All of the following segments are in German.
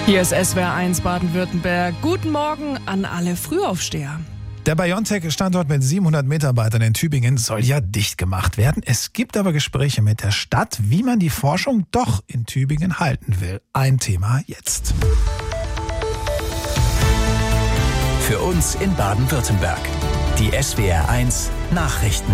Hier ist SWR 1 Baden-Württemberg. Guten Morgen an alle Frühaufsteher. Der BioNTech-Standort mit 700 Mitarbeitern in Tübingen soll ja dicht gemacht werden. Es gibt aber Gespräche mit der Stadt, wie man die Forschung doch in Tübingen halten will. Ein Thema jetzt. Für uns in Baden-Württemberg. Die SWR 1 Nachrichten.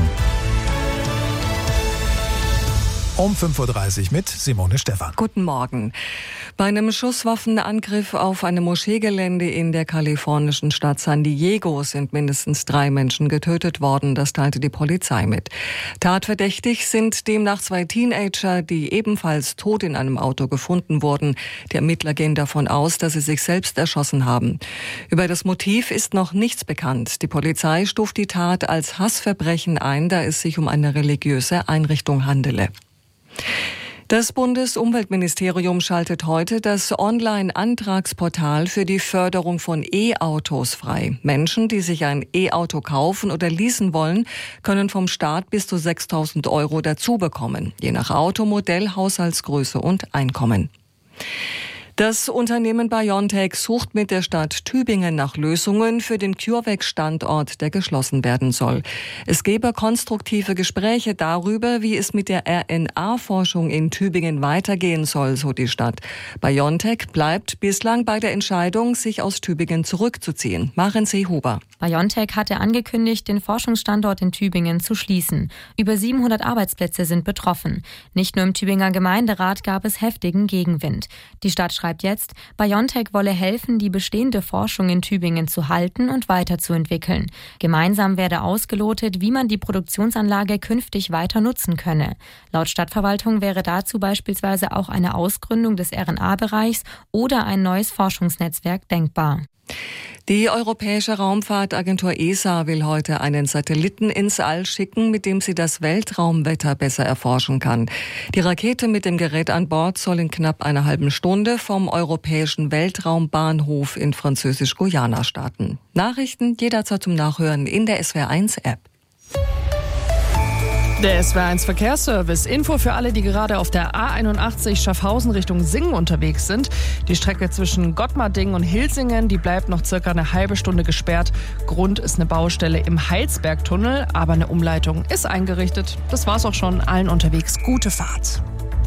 Um 5.30 Uhr mit Simone Stephan. Guten Morgen. Bei einem Schusswaffenangriff auf einem Moscheegelände in der kalifornischen Stadt San Diego sind mindestens 3 Menschen getötet worden. Das teilte die Polizei mit. Tatverdächtig sind demnach 2 Teenager, die ebenfalls tot in einem Auto gefunden wurden. Die Ermittler gehen davon aus, dass sie sich selbst erschossen haben. Über das Motiv ist noch nichts bekannt. Die Polizei stuft die Tat als Hassverbrechen ein, da es sich um eine religiöse Einrichtung handele. Das Bundesumweltministerium schaltet heute das Online-Antragsportal für die Förderung von E-Autos frei. Menschen, die sich ein E-Auto kaufen oder leasen wollen, können vom Staat bis zu 6.000 € dazu bekommen, je nach Automodell, Haushaltsgröße und Einkommen. Das Unternehmen BioNTech sucht mit der Stadt Tübingen nach Lösungen für den CureVac-Standort, der geschlossen werden soll. Es gebe konstruktive Gespräche darüber, wie es mit der RNA-Forschung in Tübingen weitergehen soll, so die Stadt. BioNTech bleibt bislang bei der Entscheidung, sich aus Tübingen zurückzuziehen. Maren Seehuber. BioNTech hatte angekündigt, den Forschungsstandort in Tübingen zu schließen. Über 700 Arbeitsplätze sind betroffen. Nicht nur im Tübinger Gemeinderat gab es heftigen Gegenwind. Die Stadt schreibt jetzt, BioNTech wolle helfen, die bestehende Forschung in Tübingen zu halten und weiterzuentwickeln. Gemeinsam werde ausgelotet, wie man die Produktionsanlage künftig weiter nutzen könne. Laut Stadtverwaltung wäre dazu beispielsweise auch eine Ausgründung des RNA-Bereichs oder ein neues Forschungsnetzwerk denkbar. Die Europäische Raumfahrtagentur ESA will heute einen Satelliten ins All schicken, mit dem sie das Weltraumwetter besser erforschen kann. Die Rakete mit dem Gerät an Bord soll in knapp einer halben Stunde vom Europäischen Weltraumbahnhof in Französisch-Guyana starten. Nachrichten jederzeit zum Nachhören in der SWR 1 App. Der SWR 1 Verkehrsservice. Info für alle, die gerade auf der A81 Schaffhausen Richtung Singen unterwegs sind. Die Strecke zwischen Gottmarding und Hilsingen, die bleibt noch circa eine halbe Stunde gesperrt. Grund ist eine Baustelle im Heilsbergtunnel, aber eine Umleitung ist eingerichtet. Das war's auch schon. Allen unterwegs gute Fahrt.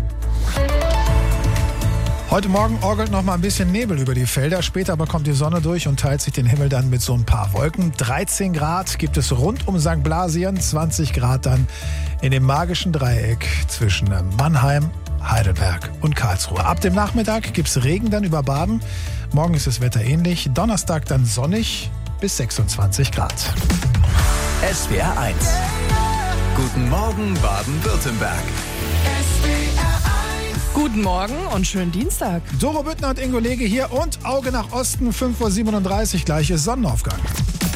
Heute Morgen orgelt noch mal ein bisschen Nebel über die Felder. Später aber kommt die Sonne durch und teilt sich den Himmel dann mit so ein paar Wolken. 13 Grad gibt es rund um St. Blasien, 20 Grad dann in dem magischen Dreieck zwischen Mannheim, Heidelberg und Karlsruhe. Ab dem Nachmittag gibt es Regen dann über Baden. Morgen ist das Wetter ähnlich. Donnerstag dann sonnig bis 26 Grad. SWR 1. Guten Morgen Baden-Württemberg. Guten Morgen und schönen Dienstag. Doro Büttner und Ingo Lege hier und Auge nach Osten, 5.37 Uhr, gleich ist Sonnenaufgang.